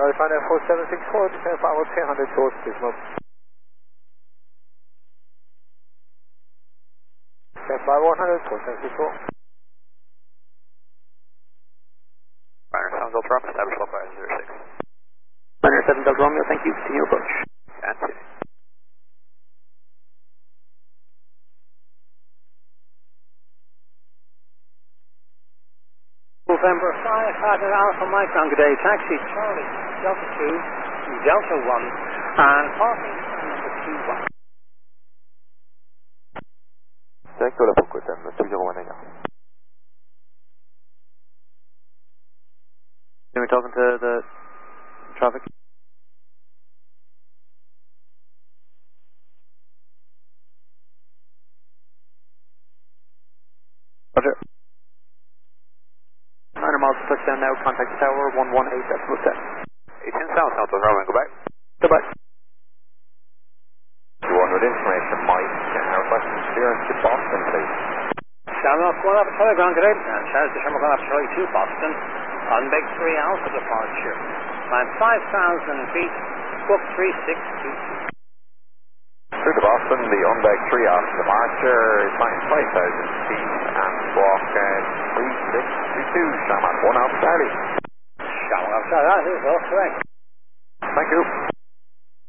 Find out 4764, descend forward 300 towards Bismarck. Descend forward 100, 4764. Runner 7 Delta Romeo, establish level 506. Runner 7 Delta Romeo, thank you, continue approach. And see. November 5, Partner Alpha Mike on good day, taxi Charlie, Delta 2, Delta 1, and parking number 21. Director la Poco, 201 now. We're talking to the traffic. Roger. 900 miles to touchdown now, contact tower 118.10. 18 South, Delta Romeo, go back. Goodbye. 200 information, Mike, requesting clearance to Boston, please. Shamrock 1 up Telegram, good day, and Charles to Shamrock 1 up Charlie 2, Boston, on Big 3 Alpha departure. Climb 5,000 feet, book 3622. Through to Boston, the Unbeg 3 Alpha departure, climb 5,000 feet and walk 3622, Shamrock 1 Alpha Charlie. Shamrock, that is all correct.